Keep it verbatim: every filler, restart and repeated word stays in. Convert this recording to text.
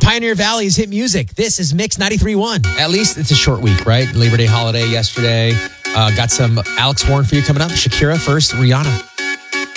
Pioneer Valley's hit music. This is Mix ninety-three point one. At least it's a short week, right? Labor Day holiday yesterday. Uh, got some Alex Warren for you coming up. Shakira first, Rihanna.